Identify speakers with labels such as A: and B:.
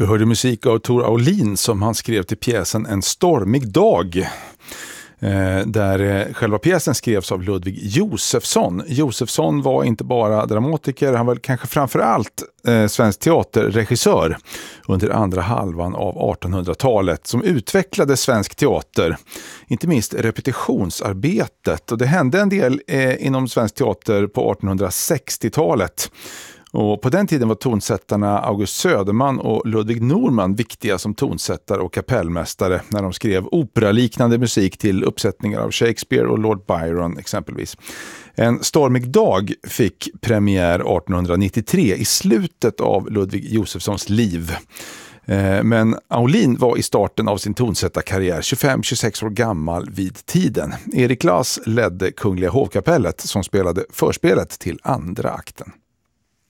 A: Du hörde musik av Tor Aulin som han skrev till pjäsen En stormig dag. Där själva pjäsen skrevs av Ludvig Josefsson. Josefsson var inte bara dramatiker, han var kanske framförallt svensk teaterregissör under andra halvan av 1800-talet som utvecklade svensk teater, inte minst repetitionsarbetet. Och det hände en del inom svensk teater på 1860-talet. Och på den tiden var tonsättarna August Söderman och Ludvig Norman viktiga som tonsättare och kapellmästare när de skrev operaliknande musik till uppsättningar av Shakespeare och Lord Byron exempelvis. En stormig dag fick premiär 1893 i slutet av Ludvig Josefssons liv. Men Aulin var i starten av sin tonsättarkarriär 25-26 år gammal vid tiden. Erik Lass ledde Kungliga hovkapellet som spelade förspelet till andra akten.